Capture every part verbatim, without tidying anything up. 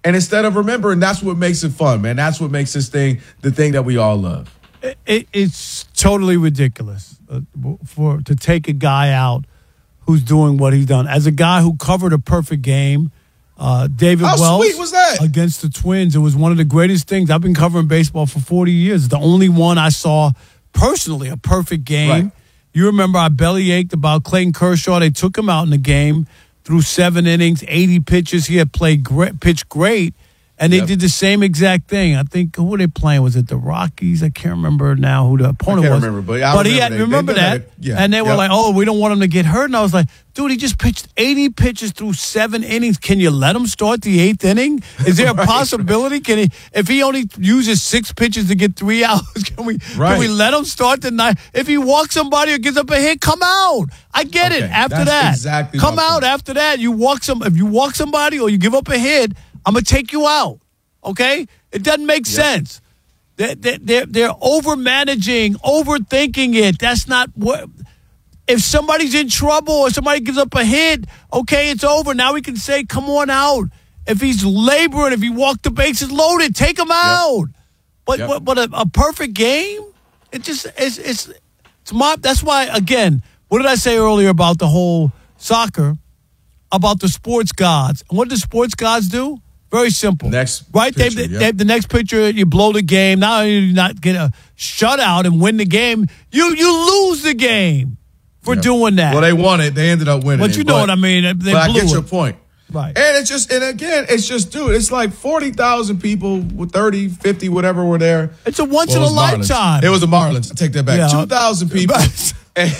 And instead of remembering, that's what makes it fun, man. That's what makes this thing the thing that we all love. It, it, it's totally ridiculous uh, for to take a guy out who's doing what he's done. As a guy who covered a perfect game, uh, David How Wells sweet was that? against the Twins, it was one of the greatest things. I've been covering baseball for forty years. It's the only one I saw personally, a perfect game. Right. You remember I belly ached about Clayton Kershaw. They took him out in the game through seven innings, eighty pitches. He had played great, pitched great. And they Yep. did the same exact thing. I think, who were they playing? Was it the Rockies? I can't remember now who the opponent I can't was. remember, but I but remember he had, they- remember they did that? that. Yeah. And they were Yep. like, oh, we don't want him to get hurt. And I was like, dude, he just pitched eighty pitches through seven innings. Can you let him start the eighth inning? Is there a Right, possibility? Can he, if he only uses six pitches to get three outs, can we, Right. can we let him start the ninth? If he walks somebody or gives up a hit, come out. I get it. Okay, After that's that, exactly come my out point. after that. You walk some. If you walk somebody or you give up a hit, I'm gonna take you out. Okay, it doesn't make sense. They're, they're, they're over managing, overthinking it. That's not what. If somebody's in trouble or somebody gives up a hit, okay, it's over. Now we can say, come on out. If he's laboring, if he walked the bases loaded, take him out. But Yep. but, but a, a perfect game, it just it's it's it's my. That's why again. What did I say earlier about the whole soccer? About the sports gods. And what do sports gods do? Very simple. Next right? They, picture, they, yep. they, the next picture, you blow the game. Not only do you not get a shutout and win the game, you you lose the game for Yep. doing that. Well, they won it. They ended up winning. but it, you know what I mean. They but I blew get your it. point. Right. And it's just, and again, it's just, dude, it's like forty thousand people with thirty, fifty, whatever were there. It's a once Well, in a it was Marlins. lifetime. It was the Marlins. I take that back. Yeah. two thousand people. And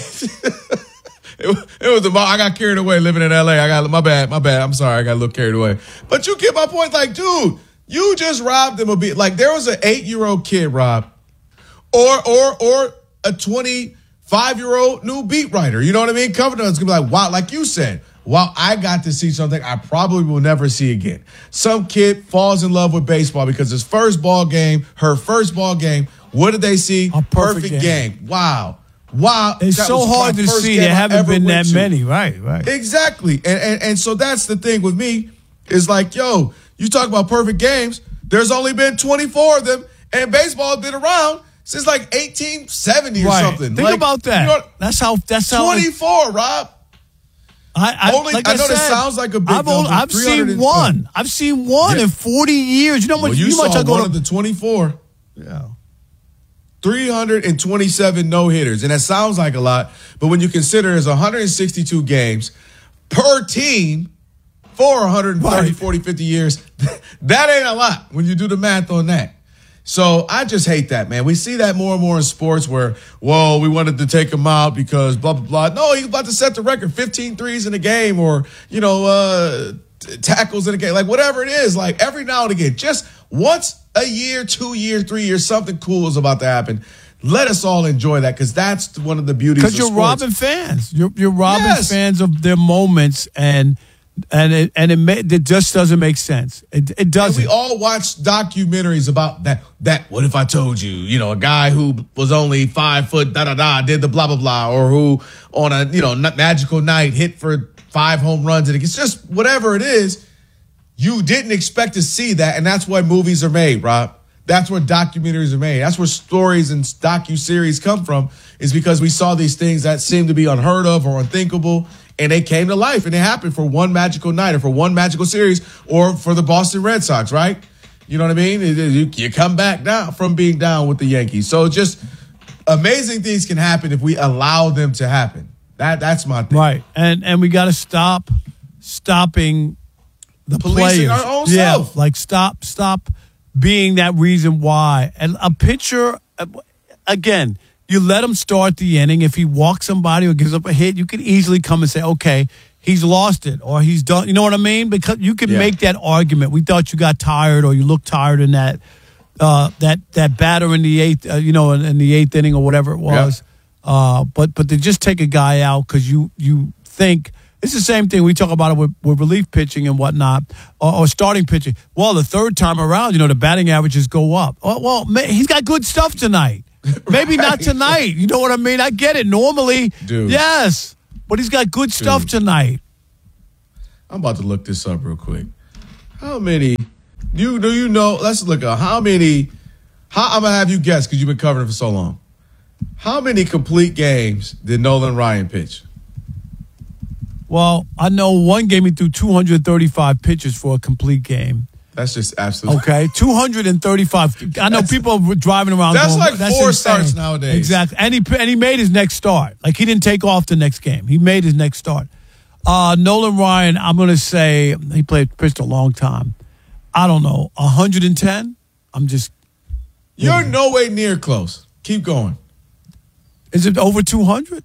it, was- it was the Mar- I got carried away living in L A. I got, my bad, my bad. I'm sorry. I got a little carried away. But you get my point. Like, dude, you just robbed them a bit. Like, there was an eight-year-old kid, Rob, or, or, or a twenty-five-year-old new beat writer. You know what I mean? Coming to us, gonna be like, wow, like you said, wow, I got to see something I probably will never see again. Some kid falls in love with baseball because his first ball game, her first ball game, what did they see? A perfect game. game. Wow. Wow. It's That so was hard my to first see. game There I haven't ever been went that to. many. Right, right. Exactly. And, and and so that's the thing with me is like, yo, you talk about perfect games. There's only been twenty-four of them, and baseball has been around since like eighteen seventy or Right. something. Think Like, about that. you know what- that's how. That's how. twenty-four, Rob. I, I, Only- like I I know this said, sounds like a big I've, only, number, I've three seen hundred one. I've seen one Yeah. in forty years. You know how much? Well, you you know how saw much I go one to- of the twenty-four. Yeah. three hundred twenty-seven no-hitters, and that sounds like a lot, but when you consider there's one hundred sixty-two games per team for one hundred thirty, Right. forty, fifty years, that ain't a lot when you do the math on that. So I just hate that, man. We see that more and more in sports where, whoa, we wanted to take him out because blah, blah, blah. No, he's about to set the record, fifteen threes in a game or, you know, uh, t- tackles in a game, like whatever it is, like every now and again, just once a year, two years, three years, something cool is about to happen. Let us all enjoy that because that's one of the beauties of Because you're sports. robbing fans. You're you're robbing Yes. fans of their moments, and and it and it, ma- it just doesn't make sense. It it And doesn't. we all watch documentaries about that. That what if I told you? You know, a guy who was only five foot, da da da, did the blah blah blah, or who on a you know n- magical night hit for five home runs, and it's just whatever it is. You didn't expect to see that, and that's why movies are made, Rob. That's where documentaries are made. That's where stories and docu-series come from, is because we saw these things that seemed to be unheard of or unthinkable, and they came to life, and it happened for one magical night or for one magical series or for the Boston Red Sox, right? You know what I mean? It- it- You, you come back down from being down with the Yankees. So just amazing things can happen if we allow them to happen. That That's my thing. Right, and and we got to stop stopping the Policing players. our own yeah, self. like stop stop being that reason why. And a pitcher, uh, again, you let him start the inning. If he walks somebody or gives up a hit, you can easily come and say, okay, he's lost it or he's done. You know what I mean? Because you can Yeah. make that argument. We thought you got tired or you looked tired in that uh, that that batter in the eighth, uh, you know, in, in the eighth inning or whatever it was. Uh, but but to just take a guy out because you you think it's the same thing we talk about it with, with relief pitching and whatnot or, or starting pitching. Well, the third time around, you know, the batting averages go up. Well, well ma- he's got good stuff tonight. Maybe not Right. tonight. You know what I mean? I get it. Normally, Dude. yes, but he's got good stuff Dude. tonight. I'm about to look this up real quick. How many You do you know? Let's look at how many. How I'm gonna have you guess because you've been covering it for so long. How many complete games did Nolan Ryan pitch? Well, I know one game he threw two hundred thirty-five pitches for a complete game. That's just absolutely okay. two hundred thirty-five. I know people were driving around. That's going, like that's four insane. starts nowadays. Exactly, and he and he made his next start. Like he didn't take off the next game. He made his next start. Uh, Nolan Ryan, I'm going to say he played pitched a long time. I don't know, one hundred ten. I'm just. You're yeah. no way near close. Keep going. Is it over two hundred?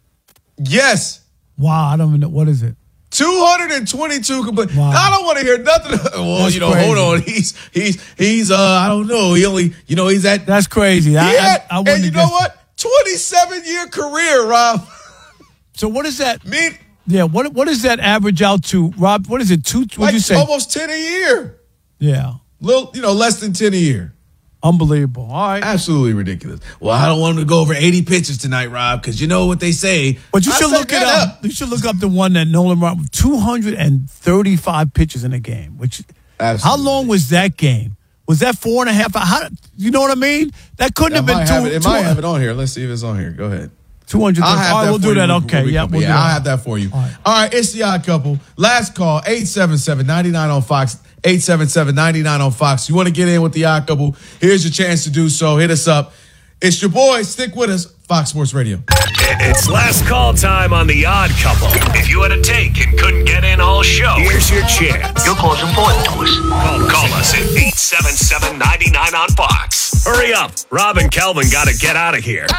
Yes. Wow, I don't even know. What is it? two hundred twenty-two complete. Wow. I don't want to hear nothing. Well, That's you know, crazy. hold on. He's he's he's. Uh, I don't know. He only, you know, he's at. That's crazy. He I, had, I, I and you know guessed. what? twenty-seven year career, Rob. So what is that? Me, yeah. What what does that average out to, Rob? What is it? Two? What'd like you say? almost ten a year. Yeah. Little, you know, less than ten a year. Unbelievable. All right. Absolutely ridiculous. Well, I don't want him to go over eighty pitches tonight, Rob, because you know what they say. But you I should said look it that up. You should look up the one that Nolan Ryan, two hundred thirty-five pitches in a game. Which, Absolutely. how long was that game? Was that four and a half? How, you know what I mean? That couldn't It have been might two. have it, it two, might have it on here. Let's see if it's on here. Go ahead. two hundred. I'll have All right, that we'll for do you that. when- Okay. when we Yeah, come- we'll yeah, do I'll that. have that for you. All right. All right, it's the Odd Couple. Last call, eight seven seven, nine nine on Fox, eight seven seven, nine nine on Fox. You want to get in with the Odd Couple, here's your chance to do so. Hit us up. It's your boy. Stick with us. Fox Sports Radio. It's last call time on The Odd Couple. If you had a take and couldn't get in all show, here's your chance. Your call's important to us. Call, call us at eight seven seven, nine nine on Fox. Hurry up. Rob and Kelvin got to get out of here.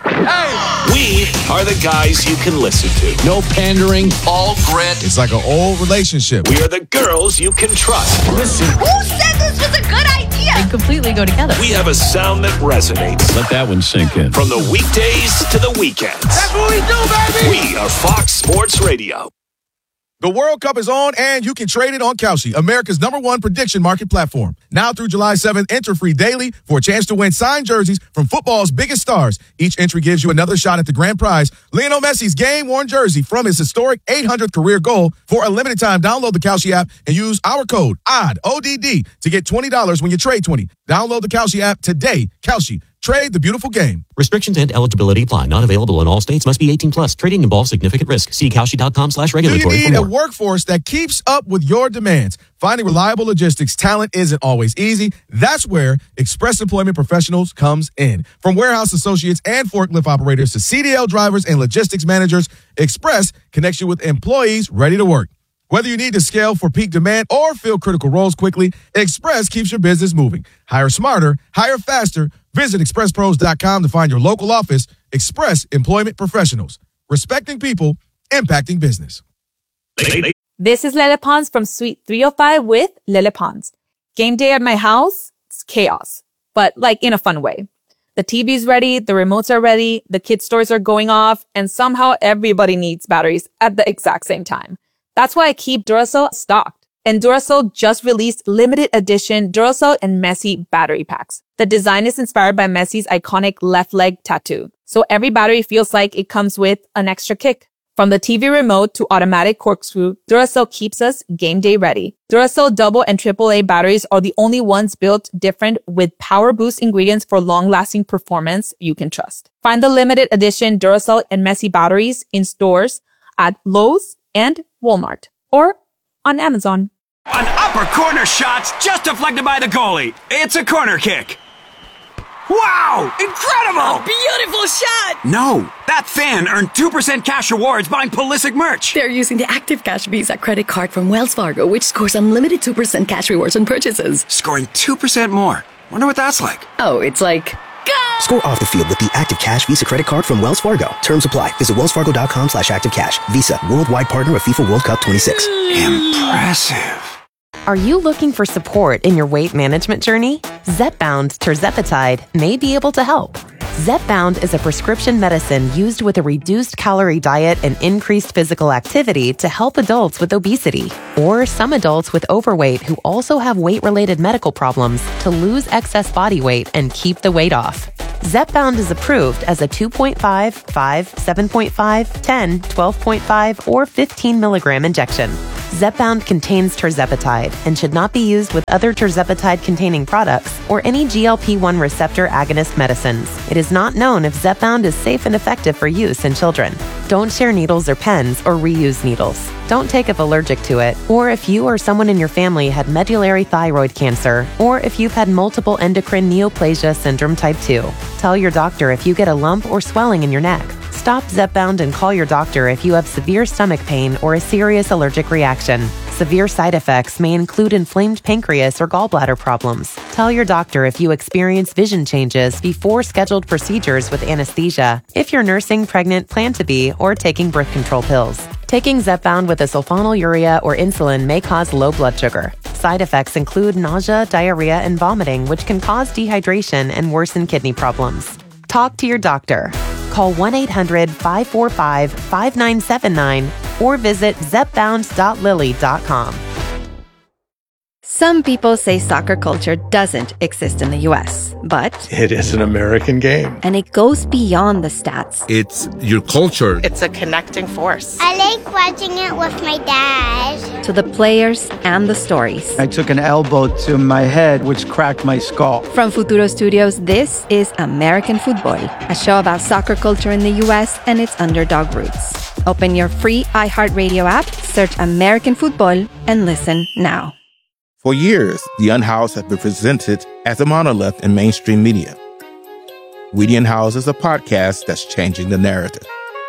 We are the guys you can listen to. No pandering. All grit. It's like an old relationship. We are the girls you can trust. Listen. Who said this was a good idea? They completely go together. We have a sound that resonates. Let that one sink in. From the weekdays to the weekends. That's what we do, baby. We are Fox Sports Radio. The World Cup is on, and you can trade it on Kalshi, America's number one prediction market platform. Now through July seventh, enter free daily for a chance to win signed jerseys from football's biggest stars. Each entry gives you another shot at the grand prize, Lionel Messi's game-worn jersey from his historic eight hundredth career goal. For a limited time, download the Kalshi app and use our code O D D, O D D, to get twenty dollars when you trade twenty. Download the Kalshi app today. Kalshi. Trade the beautiful game. Restrictions and eligibility apply. Not available in all states. Must be eighteen plus. Trading involves significant risk. See Kalshi.com slash Do you regulatory for need a more. workforce that keeps up with your demands? Finding reliable logistics talent isn't always easy. That's where Express Employment Professionals comes in. From warehouse associates and forklift operators to C D L drivers and logistics managers, Express connects you with employees ready to work. Whether you need to scale for peak demand or fill critical roles quickly, Express keeps your business moving. Hire smarter, hire faster. Visit express pros dot com to find your local office. Express Employment Professionals. Respecting people, impacting business. This is Lele Pons from Suite three oh five with Lele Pons. Game day at my house, it's chaos, but like in a fun way. The T V's ready, the remotes are ready, the kids' stores are going off, and somehow everybody needs batteries at the exact same time. That's why I keep Duracell stocked. And Duracell just released limited edition Duracell and Messi battery packs. The design is inspired by Messi's iconic left leg tattoo. So every battery feels like it comes with an extra kick. From the T V remote to automatic corkscrew, Duracell keeps us game day ready. Duracell double and triple A batteries are the only ones built different with power boost ingredients for long-lasting performance you can trust. Find the limited edition Duracell and Messi batteries in stores at Lowe's and Walmart or on Amazon. An upper corner shot's just deflected by the goalie. It's a corner kick. Wow! Incredible! Beautiful shot! No, that fan earned two percent cash rewards buying Pulisic merch. They're using the Active Cash Visa credit card from Wells Fargo, which scores unlimited two percent cash rewards on purchases. Scoring two percent more. Wonder what that's like. Oh, it's like... Go! Score off the field with the Active Cash Visa credit card from Wells Fargo. Terms apply. Visit wellsfargo.com slash activecash. Visa, worldwide partner of FIFA World Cup twenty-six. Impressive. Are you looking for support in your weight management journey? Zepbound tirzepatide may be able to help. Zepbound is a prescription medicine used with a reduced calorie diet and increased physical activity to help adults with obesity or some adults with overweight who also have weight-related medical problems to lose excess body weight and keep the weight off. Zepbound is approved as a two point five, five, seven point five, ten, twelve point five, or fifteen milligram injection. Zepbound contains tirzepatide and should not be used with other tirzepatide-containing products or any G L P one receptor agonist medicines. It is not known if Zepbound is safe and effective for use in children. Don't share needles or pens or reuse needles. Don't take if allergic to it, or if you or someone in your family had medullary thyroid cancer, or if you've had multiple endocrine neoplasia syndrome type two. Tell your doctor if you get a lump or swelling in your neck. Stop Zepbound and call your doctor if you have severe stomach pain or a serious allergic reaction. Severe side effects may include inflamed pancreas or gallbladder problems. Tell your doctor if you experience vision changes before scheduled procedures with anesthesia, if you're nursing, pregnant, plan to be, or taking birth control pills. Taking Zepbound with a sulfonylurea or insulin may cause low blood sugar. Side effects include nausea, diarrhea, and vomiting, which can cause dehydration and worsen kidney problems. Talk to your doctor. Call one eight hundred five four five five nine seven nine or visit zepbound dot lilly dot com. Some people say soccer culture doesn't exist in the U S, but it is an American game. And it goes beyond the stats. It's your culture. It's a connecting force. I like watching it with my dad. To the players and the stories. I took an elbow to my head, which cracked my skull. From Futuro Studios, this is American Football, a show about soccer culture in the U S and its underdog roots. Open your free iHeartRadio app, search American Football, and listen now. For years, The Unhoused has been presented as a monolith in mainstream media. We The Unhoused is a podcast that's changing the narrative.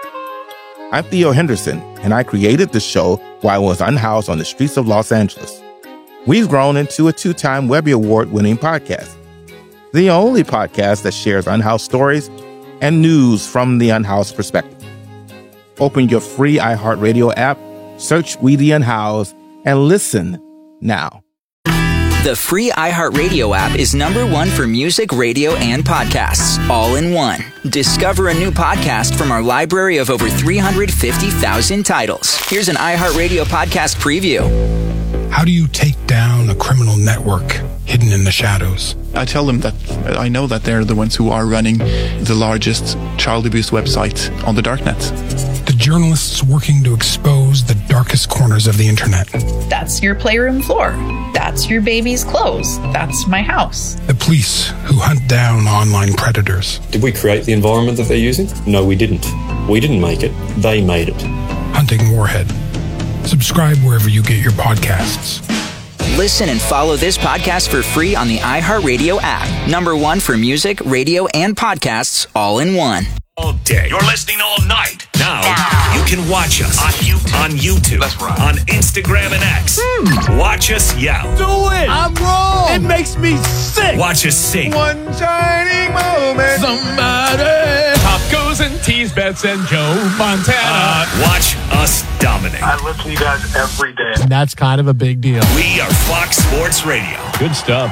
I'm Theo Henderson, and I created the show while I was unhoused on the streets of Los Angeles. We've grown into a two-time Webby Award-winning podcast, the only podcast that shares unhoused stories and news from the unhoused perspective. Open your free iHeartRadio app, search We The Unhoused, and listen now. The free iHeartRadio app is number one for music, radio, and podcasts, all in one. Discover a new podcast from our library of over three hundred fifty thousand titles. Here's an iHeartRadio podcast preview. How do you take down a criminal network hidden in the shadows? I tell them that I know that they're the ones who are running the largest child abuse website on the darknet. The journalists working to expose the darkest corners of the internet. That's your playroom floor. That's your baby's clothes. That's my house. The police who hunt down online predators. Did we create the environment that they're using? No, we didn't. We didn't make it. They made it. Hunting Warhead. Subscribe wherever you get your podcasts. Listen and follow this podcast for free on the iHeartRadio app. Number one for music, radio, and podcasts, all in one. All day. You're listening all night. Now, you can watch us on YouTube, on, YouTube, That's right. on Instagram and X. Hmm. Watch us yell. Do it. I'm wrong. It makes me sick. Watch us sing. One shining moment. Somebody. Pop goes and tease Bets and Joe Montana. Uh, watch us dominate. I listen to you guys every day. And that's kind of a big deal. We are Fox Sports Radio. Good stuff.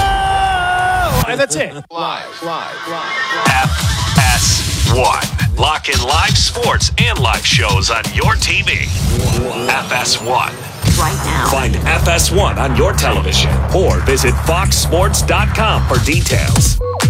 Whoa! And that's it. Live, live, live. F S one. Lock in live sports and live shows on your T V. F S one. Right now. Find F S one on your television or visit fox sports dot com for details.